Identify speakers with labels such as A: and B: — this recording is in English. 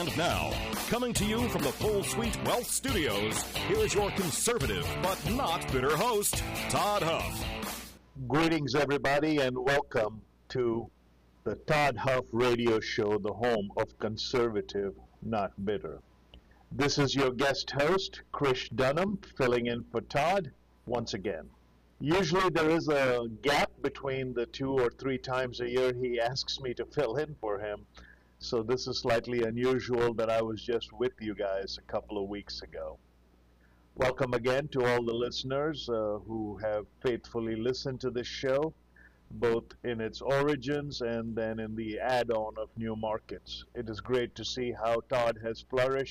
A: And now, coming to you from the Full Suite Wealth Studios, here is your conservative but not bitter host, Todd Huff.
B: Greetings, everybody, and welcome to the Todd Huff Radio Show, the home of conservative, not bitter. This is your guest host, Krish Dunham, filling in for Todd once again. Usually there is a gap between the 2 or 3 times a year he asks me to fill in for him. So this is slightly unusual that I was just with you guys a couple of weeks ago. Welcome again to all the listeners who have faithfully listened to this show, both in its origins and then in the add-on of new markets. It is great to see how Todd has flourished